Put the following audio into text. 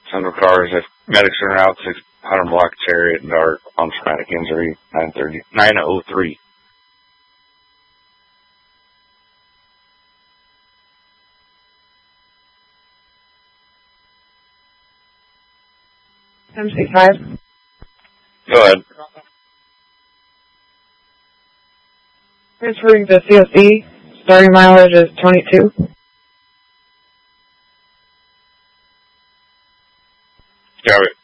Central cars, if medics are out, 600 block Chariot and Dark on traumatic injury, 903. MC5. Go ahead. Transferring to CSE. Starting mileage is 22. Got it.